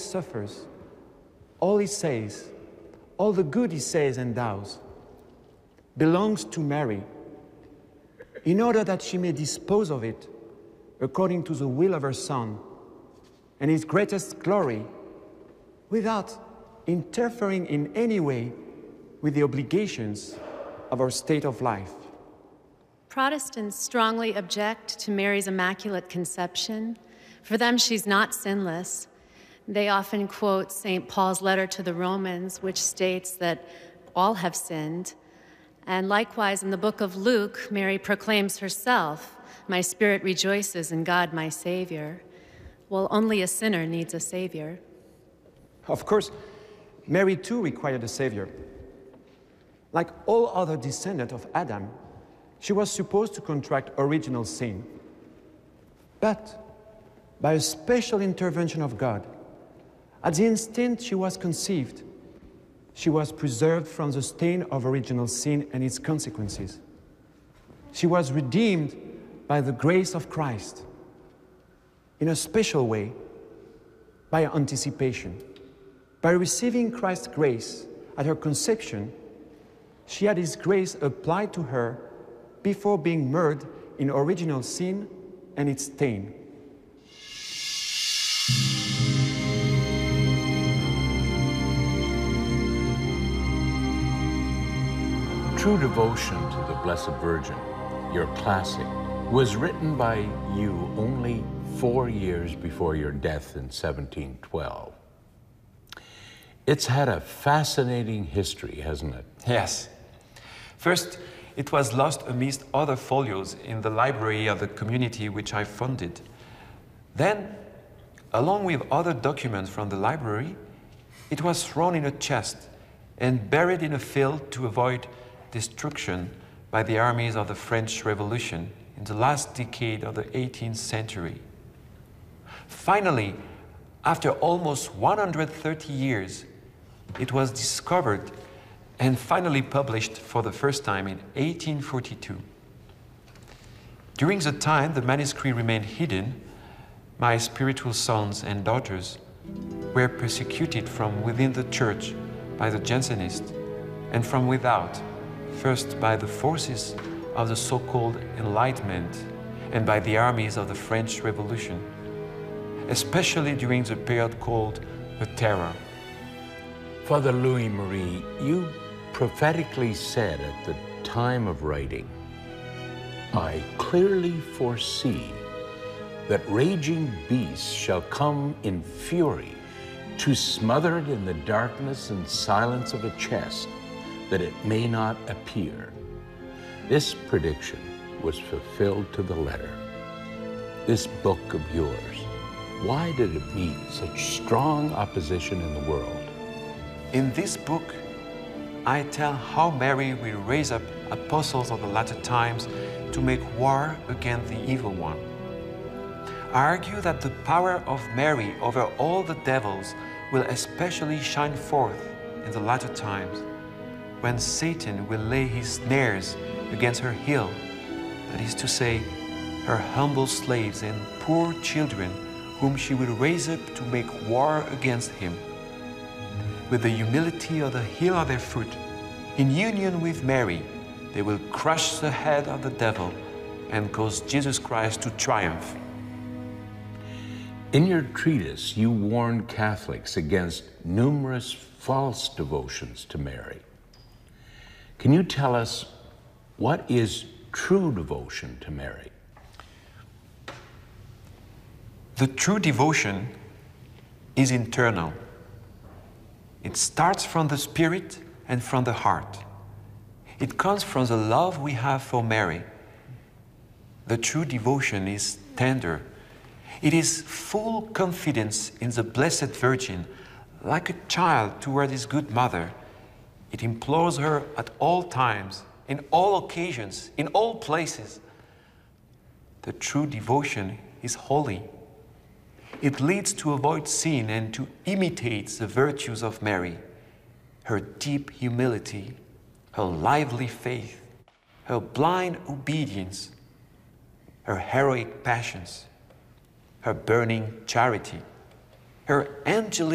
suffers, all he says, all the good he says and does, belongs to Mary, in order that she may dispose of it according to the will of her Son and his greatest glory, without interfering in any way with the obligations of our state of life. Protestants strongly object to Mary's Immaculate Conception. For them, she's not sinless. They often quote St. Paul's letter to the Romans, which states that all have sinned. And likewise, in the book of Luke, Mary proclaims herself, "My spirit rejoices in God, my Savior." Well, only a sinner needs a Savior. Of course, Mary too required a Savior. Like all other descendants of Adam, she was supposed to contract original sin. But by a special intervention of God, at the instant she was conceived, she was preserved from the stain of original sin and its consequences. She was redeemed by the grace of Christ, in a special way, by anticipation. By receiving Christ's grace at her conception, she had his grace applied to her before being marred in original sin and its stain. True Devotion to the Blessed Virgin, your classic, was written by you only 4 years before your death in 1712. It's had a fascinating history, hasn't it? Yes. First, it was lost amidst other folios in the library of the community which I funded. Then, along with other documents from the library, it was thrown in a chest and buried in a field to avoid destruction by the armies of the French Revolution in the last decade of the 18th century. Finally, after almost 130 years, it was discovered and finally published for the first time in 1842. During the time the manuscript remained hidden, my spiritual sons and daughters were persecuted from within the church by the Jansenists and from without, first by the forces of the so-called Enlightenment and by the armies of the French Revolution, especially during the period called the Terror. Father Louis-Marie, you prophetically said at the time of writing, "I clearly foresee that raging beasts shall come in fury to smother it in the darkness and silence of a chest, that it may not appear." This prediction was fulfilled to the letter. This book of yours, why did it meet such strong opposition in the world? In this book, I tell how Mary will raise up apostles of the latter times to make war against the evil one. I argue that the power of Mary over all the devils will especially shine forth in the latter times, when Satan will lay his snares against her heel, that is to say, her humble slaves and poor children whom she will raise up to make war against him. With the humility of the heel of their foot, in union with Mary, they will crush the head of the devil and cause Jesus Christ to triumph. In your treatise, you warn Catholics against numerous false devotions to Mary. Can you tell us what is true devotion to Mary? The true devotion is internal. It starts from the spirit and from the heart. It comes from the love we have for Mary. The true devotion is tender. It is full confidence in the Blessed Virgin, like a child toward his good mother. It implores her at all times, in all occasions, in all places. The true devotion is holy. It leads to avoid sin and to imitate the virtues of Mary, her deep humility, her lively faith, her blind obedience, her heroic passions, her burning charity, her angelic